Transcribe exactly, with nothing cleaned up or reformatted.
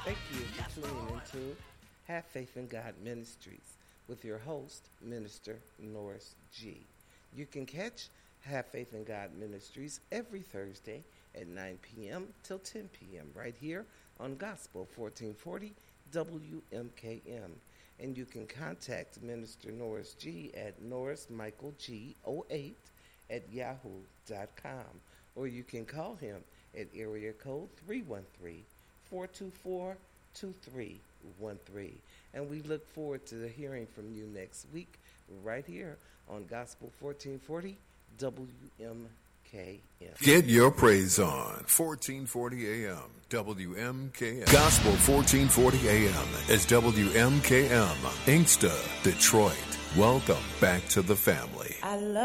Thank you for tuning into Have Faith in God Ministries with your host, Minister Norris G. You can catch Have Faith in God Ministries every Thursday at nine p.m. till ten p.m. right here on Gospel fourteen forty W M K M. And you can contact Minister Norris G at norris michael g oh eight at yahoo dot com, or you can call him at area code three one three, four two four, two three one three. And we look forward to hearing from you next week right here on Gospel fourteen forty W M K M. Get your praise on. fourteen forty A M W M K M. Gospel fourteen forty A M is W M K M. Inkster, Detroit. Welcome back to the family. I love